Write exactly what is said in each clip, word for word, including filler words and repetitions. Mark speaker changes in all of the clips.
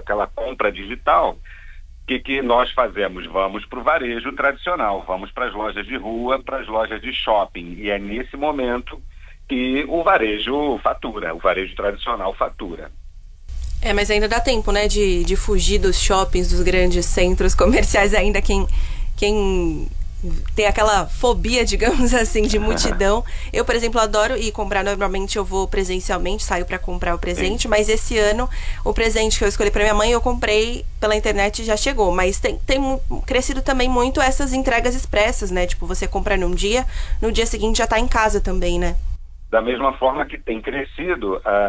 Speaker 1: aquela compra digital, o que, que nós fazemos? Vamos para o varejo tradicional, vamos para as lojas de rua, para as lojas de shopping. E é nesse momento que o varejo fatura, o varejo tradicional fatura.
Speaker 2: É, mas ainda dá tempo, né, de, de fugir dos shoppings, dos grandes centros comerciais, ainda quem, quem tem aquela fobia, digamos assim, de multidão. Eu, por exemplo, adoro ir comprar, normalmente eu vou presencialmente, saio para comprar o presente, Sim. mas esse ano o presente que eu escolhi para minha mãe eu comprei pela internet e já chegou, mas tem, tem crescido também muito essas entregas expressas, né, tipo, você compra num dia, no dia seguinte já tá em casa também, né?
Speaker 1: Da mesma forma que tem crescido a,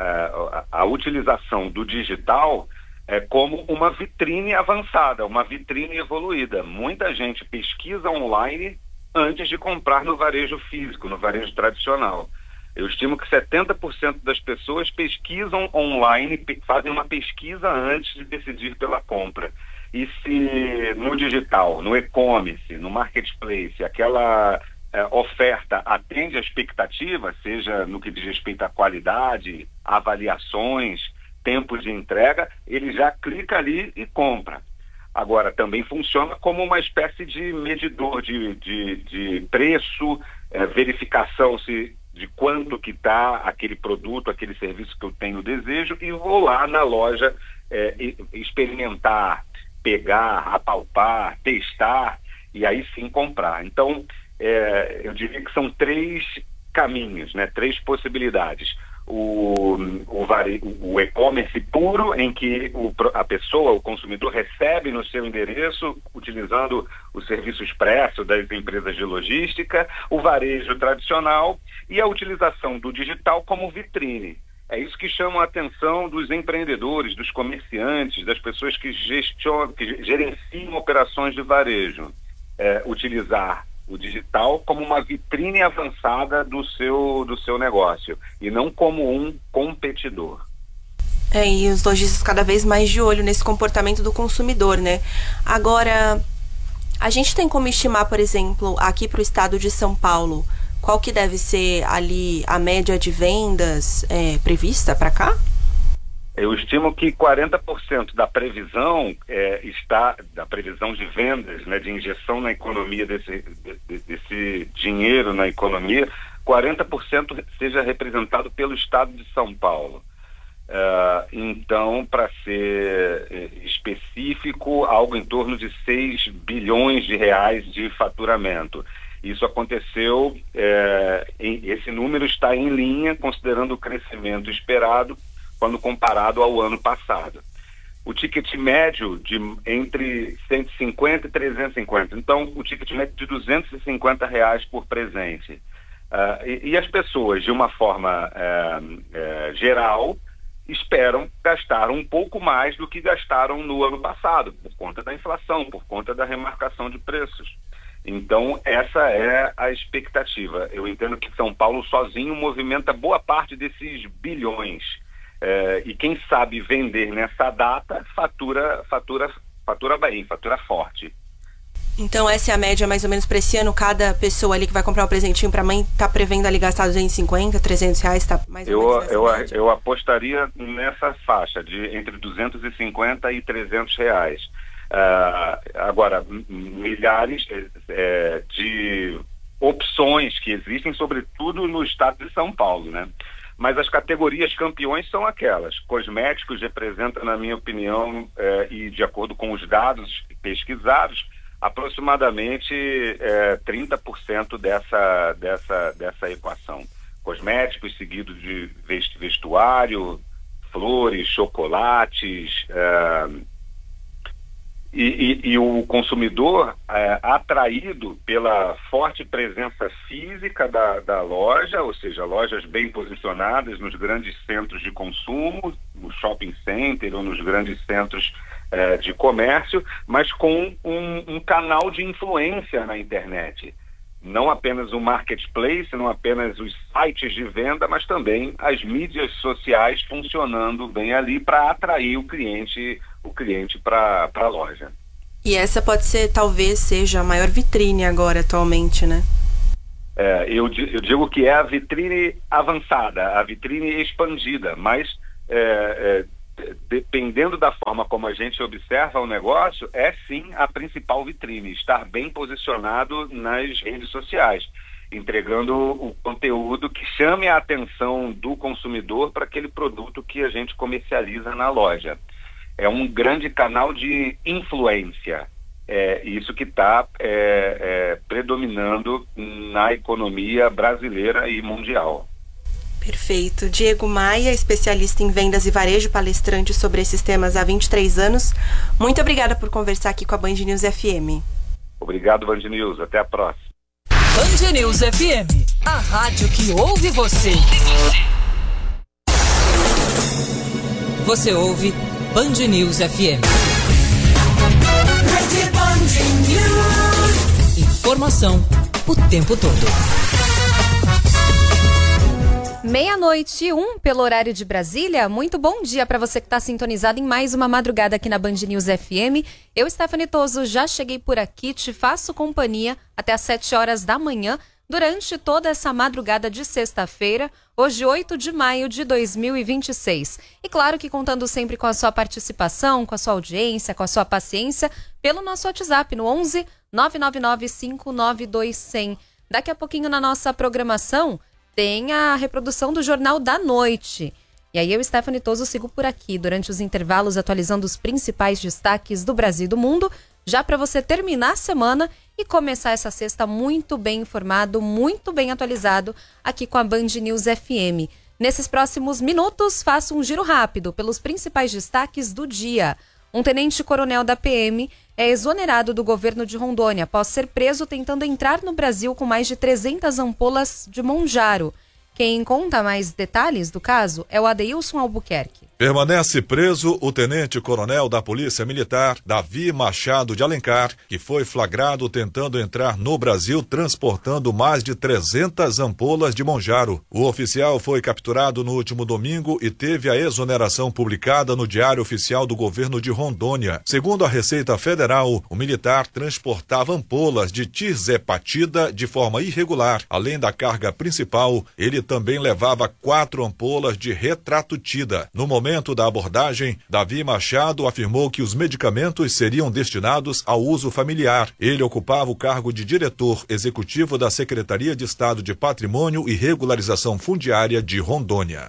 Speaker 1: a, a utilização do digital é, como uma vitrine avançada, uma vitrine evoluída. Muita gente pesquisa online antes de comprar no varejo físico, no varejo tradicional. Eu estimo que setenta por cento das pessoas pesquisam online, fazem uma pesquisa antes de decidir pela compra. E se no digital, no e-commerce, no marketplace, aquela É, oferta atende a expectativa, seja no que diz respeito à qualidade, avaliações, tempo de entrega, ele já clica ali e compra. Agora, também funciona como uma espécie de medidor de, de, de preço, é, verificação se, de quanto que está aquele produto, aquele serviço que eu tenho desejo, e vou lá na loja é, experimentar, pegar, apalpar, testar, e aí sim comprar. Então, É, eu diria que são três caminhos, né? Três possibilidades. O, o, o e-commerce puro, em que o, a pessoa, o consumidor, recebe no seu endereço, utilizando o serviço expresso das empresas de logística, o varejo tradicional e a utilização do digital como vitrine. É isso que chama a atenção dos empreendedores, dos comerciantes, das pessoas que gestionam, que gerenciam operações de varejo. É, utilizar o digital como uma vitrine avançada do seu, do seu negócio e não como um competidor.
Speaker 2: É, e os lojistas cada vez mais de olho nesse comportamento do consumidor, né? Agora, a gente tem como estimar, por exemplo, aqui para o estado de São Paulo, qual que deve ser ali a média de vendas é, prevista para cá?
Speaker 1: Eu estimo que quarenta por cento da previsão é, está, da previsão de vendas, né, de injeção na economia desse, de, desse dinheiro na economia, quarenta por cento seja representado pelo estado de São Paulo. Uh, então, para ser específico, algo em torno de seis bilhões de reais de faturamento. Isso aconteceu, é, em, esse número está em linha, considerando o crescimento esperado, quando comparado ao ano passado. O ticket médio de entre cento e cinquenta e trezentos e cinquenta. Então, o ticket médio de duzentos e cinquenta reais por presente. Uh, e, e as pessoas, de uma forma uh, uh, geral, esperam gastar um pouco mais do que gastaram no ano passado, por conta da inflação, por conta da remarcação de preços. Então, essa é a expectativa. Eu entendo que São Paulo sozinho movimenta boa parte desses bilhões. É, e quem sabe vender nessa data fatura, fatura, fatura bem, fatura forte.
Speaker 2: Então essa é a média mais ou menos para esse ano. Cada pessoa ali que vai comprar um presentinho para a mãe está prevendo ali gastar duzentos e cinquenta, trezentos reais, tá mais ou
Speaker 1: eu,
Speaker 2: menos nessa
Speaker 1: eu,
Speaker 2: média.
Speaker 1: eu apostaria nessa faixa de entre duzentos e cinquenta e trezentos reais. Uh, agora, milhares é, de opções que existem, sobretudo no estado de São Paulo, né? Mas as categorias campeões são aquelas. Cosméticos representam, na minha opinião, eh, e de acordo com os dados pesquisados, aproximadamente eh, trinta por cento dessa, dessa, dessa equação. Cosméticos, seguido de vestuário, flores, chocolates, eh, E, e, e o consumidor é, atraído pela forte presença física da, da loja, ou seja, lojas bem posicionadas nos grandes centros de consumo, no shopping center ou nos grandes centros é, de comércio, mas com um, um canal de influência na internet. Não apenas o marketplace, não apenas os sites de venda, mas também as mídias sociais funcionando bem ali para atrair o cliente o cliente para a loja.
Speaker 2: E essa pode ser, talvez seja a maior vitrine agora atualmente, né?
Speaker 1: É, eu, eu digo que é a vitrine avançada, a vitrine expandida, mas é, é, dependendo da forma como a gente observa o negócio, é sim a principal vitrine, estar bem posicionado nas redes sociais, entregando o conteúdo que chame a atenção do consumidor para aquele produto que a gente comercializa na loja. É um grande canal de influência, é isso que está é, é, predominando na economia brasileira e mundial.
Speaker 2: Perfeito. Diego Maia, especialista em vendas e varejo, palestrante sobre esses temas há vinte e três anos. Muito obrigada por conversar aqui com a Band News F M.
Speaker 1: Obrigado, Band News. Até a próxima.
Speaker 3: Band News F M, a rádio que ouve você. Você ouve Band News F M. Informação o tempo todo.
Speaker 4: Meia-noite e um, pelo horário de Brasília. Muito bom dia para você que está sintonizado em mais uma madrugada aqui na Band News F M. Eu, Stephanie Toso, já cheguei por aqui, te faço companhia até às sete horas da manhã, durante toda essa madrugada de sexta-feira, hoje oito de maio de dois mil e vinte e seis. E claro que contando sempre com a sua participação, com a sua audiência, com a sua paciência, pelo nosso WhatsApp no onze nove nove nove cinco nove dois zero zero. Daqui a pouquinho na nossa programação tem a reprodução do Jornal da Noite. E aí eu, Stephanie Toso, sigo por aqui durante os intervalos atualizando os principais destaques do Brasil e do mundo, já para você terminar a semana e começar essa sexta muito bem informado, muito bem atualizado aqui com a Band News F M. Nesses próximos minutos, faço um giro rápido pelos principais destaques do dia. Um tenente-coronel da P M é exonerado do governo de Rondônia após ser preso tentando entrar no Brasil com mais de trezentas ampolas de Monjaro. Quem conta mais detalhes do caso é o Adeilson Albuquerque.
Speaker 5: Permanece preso o tenente-coronel da Polícia Militar, Davi Machado de Alencar, que foi flagrado tentando entrar no Brasil transportando mais de trezentas ampolas de Monjaro. O oficial foi capturado no último domingo e teve a exoneração publicada no Diário Oficial do Governo de Rondônia. Segundo a Receita Federal, o militar transportava ampolas de tirzepatida de forma irregular. Além da carga principal, ele também levava quatro ampolas de retratutida. No momento da abordagem, Davi Machado afirmou que os medicamentos seriam destinados ao uso familiar. Ele ocupava o cargo de diretor executivo da Secretaria de Estado de Patrimônio e Regularização Fundiária de Rondônia.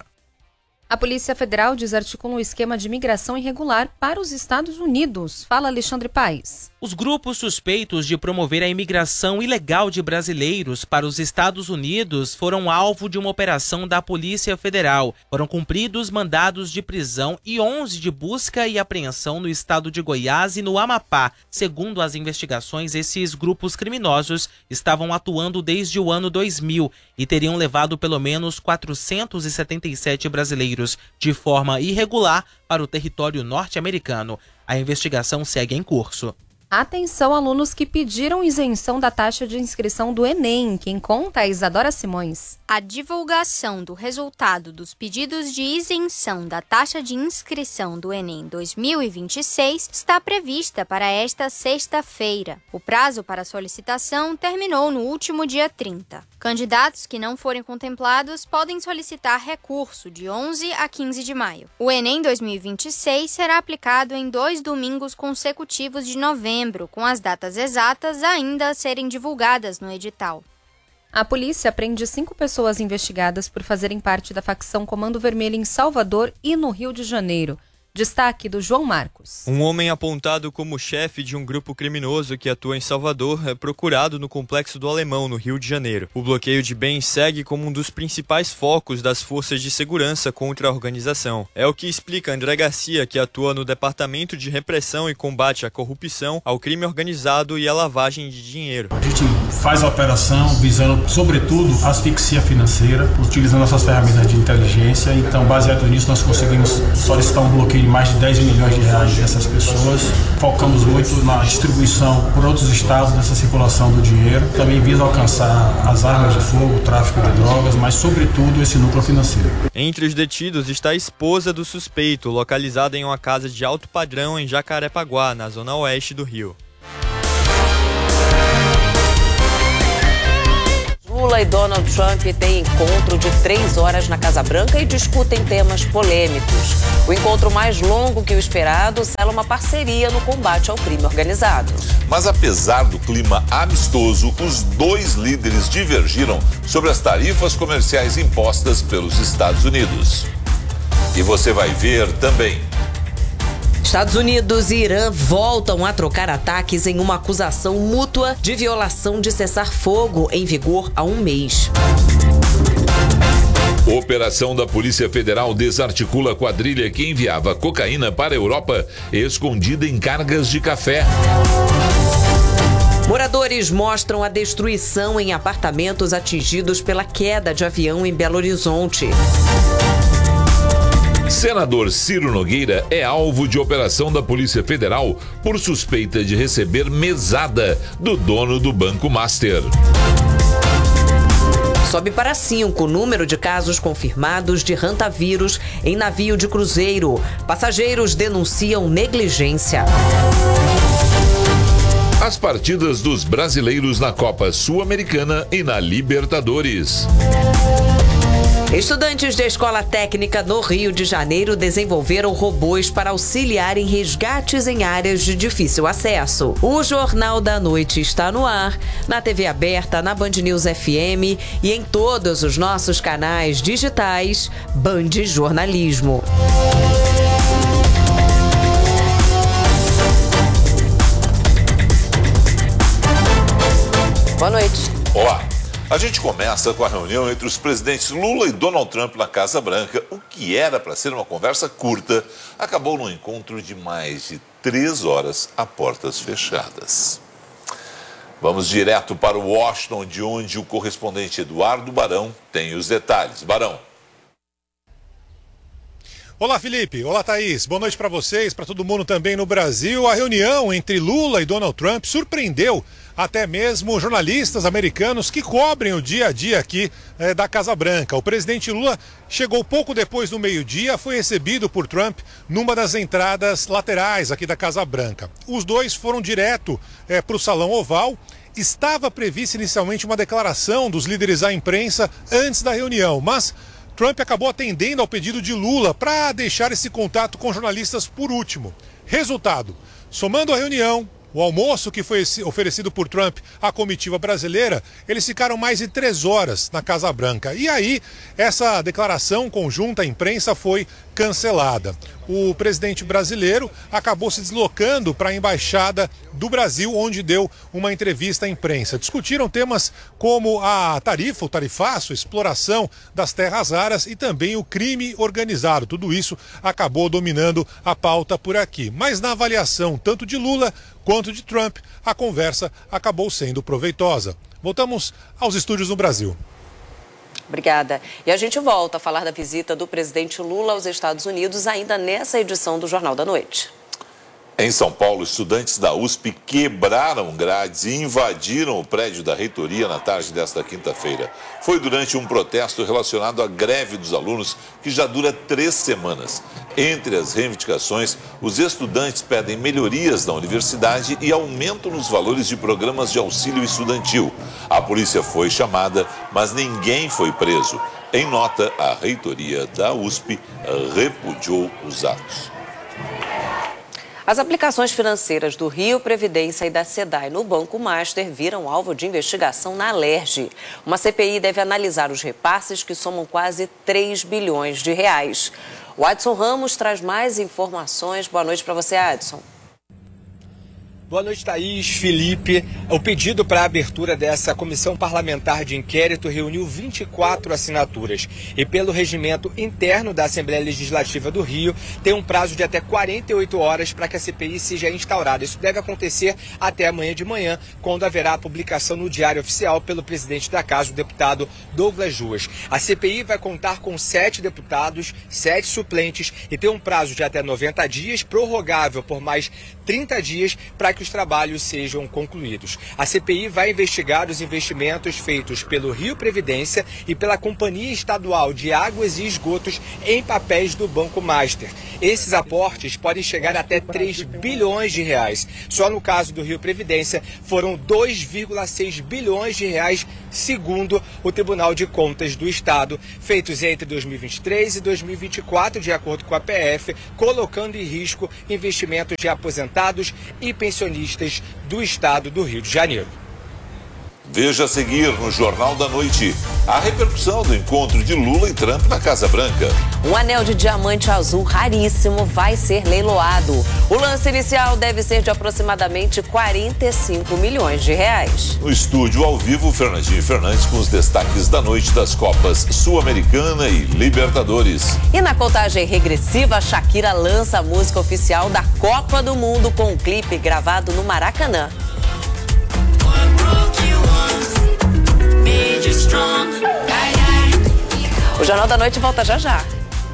Speaker 4: A Polícia Federal desarticula um esquema de migração irregular para os Estados Unidos. Fala, Alexandre Paes.
Speaker 6: Os grupos suspeitos de promover a imigração ilegal de brasileiros para os Estados Unidos foram alvo de uma operação da Polícia Federal. Foram cumpridos mandados de prisão e onze de busca e apreensão no estado de Goiás e no Amapá. Segundo as investigações, esses grupos criminosos estavam atuando desde o ano dois mil e teriam levado pelo menos quatrocentos e setenta e sete brasileiros de forma irregular para o território norte-americano. A investigação segue em curso.
Speaker 4: Atenção, alunos que pediram isenção da taxa de inscrição do Enem. Quem conta é Isadora Simões.
Speaker 7: A divulgação do resultado dos pedidos de isenção da taxa de inscrição do Enem dois mil e vinte e seis está prevista para esta sexta-feira. O prazo para solicitação terminou no último dia trinta. Candidatos que não forem contemplados podem solicitar recurso de onze a quinze de maio. O Enem dois mil e vinte e seis será aplicado em dois domingos consecutivos de novembro, com as datas exatas ainda a serem divulgadas no edital.
Speaker 4: A polícia prende cinco pessoas investigadas por fazerem parte da facção Comando Vermelho em Salvador e no Rio de Janeiro. Destaque do João Marcos.
Speaker 8: Um homem apontado como chefe de um grupo criminoso que atua em Salvador é procurado no Complexo do Alemão, no Rio de Janeiro. O bloqueio de bens segue como um dos principais focos das forças de segurança contra a organização. É o que explica André Garcia, que atua no Departamento de Repressão e Combate à Corrupção, ao Crime Organizado e à Lavagem de Dinheiro.
Speaker 9: A gente faz a operação visando, sobretudo, a asfixia financeira, utilizando nossas ferramentas de inteligência. Então, baseado nisso, nós conseguimos solicitar um bloqueio de mais de dez milhões de reais dessas pessoas. Focamos muito na distribuição por outros estados dessa circulação do dinheiro. Também visa alcançar as armas de fogo, o tráfico de drogas, mas sobretudo esse núcleo financeiro.
Speaker 8: Entre os detidos está a esposa do suspeito, localizada em uma casa de alto padrão em Jacarepaguá, na zona oeste do Rio.
Speaker 10: Lula Lula e Donald Trump têm encontro de três horas na Casa Branca e discutem temas polêmicos. O encontro mais longo que o esperado sela uma parceria no combate ao crime organizado.
Speaker 11: Mas apesar do clima amistoso, os dois líderes divergiram sobre as tarifas comerciais impostas pelos Estados Unidos. E você vai ver também.
Speaker 10: Estados Unidos e Irã voltam a trocar ataques em uma acusação mútua de violação de cessar-fogo em vigor há um mês.
Speaker 11: Operação da Polícia Federal desarticula a quadrilha que enviava cocaína para a Europa escondida em cargas de café.
Speaker 10: Moradores mostram a destruição em apartamentos atingidos pela queda de avião em Belo Horizonte.
Speaker 11: Senador Ciro Nogueira é alvo de operação da Polícia Federal por suspeita de receber mesada do dono do Banco Master.
Speaker 10: Sobe para cinco o número de casos confirmados de hantavírus em navio de cruzeiro. Passageiros denunciam negligência.
Speaker 11: As partidas dos brasileiros na Copa Sul-Americana e na Libertadores.
Speaker 10: Estudantes da Escola Técnica no Rio de Janeiro desenvolveram robôs para auxiliar em resgates em áreas de difícil acesso. O Jornal da Noite está no ar, na T V aberta, na Band News F M e em todos os nossos canais digitais Band Jornalismo. Boa noite.
Speaker 11: Olá. A gente começa com a reunião entre os presidentes Lula e Donald Trump na Casa Branca. O que era para ser uma conversa curta acabou num encontro de mais de três horas a portas fechadas. Vamos direto para Washington, de onde o correspondente Eduardo Barão tem os detalhes. Barão.
Speaker 12: Olá, Felipe. Olá, Thaís. Boa noite para vocês, para todo mundo também no Brasil. A reunião entre Lula e Donald Trump surpreendeu até mesmo jornalistas americanos que cobrem o dia a dia aqui eh, da Casa Branca. O presidente Lula chegou pouco depois do meio-dia, foi recebido por Trump numa das entradas laterais aqui da Casa Branca. Os dois foram direto eh, para o Salão Oval. Estava prevista inicialmente uma declaração dos líderes à imprensa antes da reunião, mas Trump acabou atendendo ao pedido de Lula para deixar esse contato com jornalistas por último. Resultado, somando a reunião, o almoço que foi oferecido por Trump à comitiva brasileira, eles ficaram mais de três horas na Casa Branca. E aí, essa declaração conjunta à imprensa foi cancelada. O presidente brasileiro acabou se deslocando para a Embaixada do Brasil, onde deu uma entrevista à imprensa. Discutiram temas como a tarifa, o tarifaço, a exploração das terras raras e também o crime organizado. Tudo isso acabou dominando a pauta por aqui. Mas na avaliação tanto de Lula quanto de Trump, a conversa acabou sendo proveitosa. Voltamos aos estúdios no Brasil.
Speaker 10: Obrigada. E a gente volta a falar da visita do presidente Lula aos Estados Unidos ainda nessa edição do Jornal da Noite.
Speaker 11: Em São Paulo, estudantes da U S P quebraram grades e invadiram o prédio da reitoria na tarde desta quinta-feira. Foi durante um protesto relacionado à greve dos alunos, que já dura três semanas. Entre as reivindicações, os estudantes pedem melhorias na universidade e aumento nos valores de programas de auxílio estudantil. A polícia foi chamada, mas ninguém foi preso. Em nota, a reitoria da U S P repudiou os atos.
Speaker 10: As aplicações financeiras do Rio Previdência e da SEDAI no Banco Master viram alvo de investigação na Alerj. Uma C P I deve analisar os repasses que somam quase três bilhões de reais. O Adson Ramos traz mais informações. Boa noite para você, Adson.
Speaker 13: Boa noite, Thaís, Felipe. O pedido para a abertura dessa comissão parlamentar de inquérito reuniu vinte e quatro assinaturas. E pelo regimento interno da Assembleia Legislativa do Rio, tem um prazo de até quarenta e oito horas para que a C P I seja instaurada. Isso deve acontecer até amanhã de manhã, quando haverá a publicação no Diário Oficial pelo presidente da Casa, o deputado Douglas Ruas. A C P I vai contar com sete deputados, sete suplentes e tem um prazo de até noventa dias, prorrogável por mais trinta dias, para que os trabalhos sejam concluídos. A C P I vai investigar os investimentos feitos pelo Rio Previdência e pela Companhia Estadual de Águas e Esgotos em papéis do Banco Master. Esses aportes podem chegar até três bilhões de reais. Só no caso do Rio Previdência foram dois vírgula seis bilhões de reais, segundo o Tribunal de Contas do Estado, feitos entre dois mil e vinte e três e dois mil e vinte e quatro, de acordo com a P F, colocando em risco investimentos de aposentados e pensionistas do Estado do Rio de Janeiro.
Speaker 11: Veja a seguir no Jornal da Noite a repercussão do encontro de Lula e Trump na Casa Branca.
Speaker 10: Um anel de diamante azul raríssimo vai ser leiloado. O lance inicial deve ser de aproximadamente quarenta e cinco milhões de reais.
Speaker 11: No estúdio ao vivo, Fernandinho Fernandes com os destaques da noite das Copas Sul-Americana e Libertadores.
Speaker 10: E na contagem regressiva, Shakira lança a música oficial da Copa do Mundo com um clipe gravado no Maracanã. O Jornal da Noite volta já já.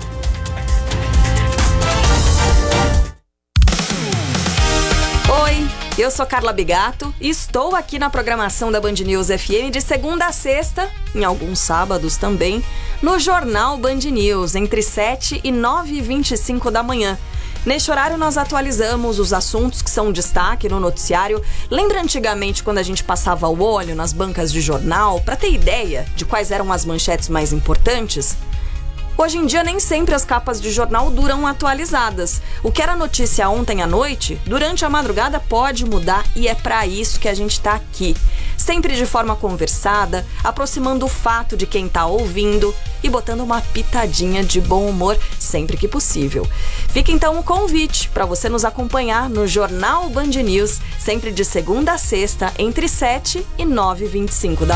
Speaker 14: Oi, eu sou Carla Bigato e estou aqui na programação da Band News F M de segunda a sexta, em alguns sábados também, no Jornal Band News, entre sete e nove e vinte e cinco da manhã. Neste horário nós atualizamos os assuntos que são destaque no noticiário. Lembra antigamente quando a gente passava o olho nas bancas de jornal para ter ideia de quais eram as manchetes mais importantes? Hoje em dia nem sempre as capas de jornal duram atualizadas. O que era notícia ontem à noite, durante a madrugada pode mudar e é para isso que a gente está aqui. Sempre de forma conversada, aproximando o fato de quem está ouvindo e botando uma pitadinha de bom humor sempre que possível. Fica então o convite para você nos acompanhar no Jornal Band News, sempre de segunda a sexta, entre sete e nove e vinte e cinco da